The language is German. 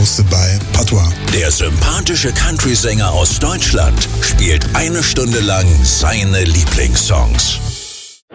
hosted by Patois. Der sympathische Country-Sänger aus Deutschland spielt 1 Stunde lang seine Lieblingssongs.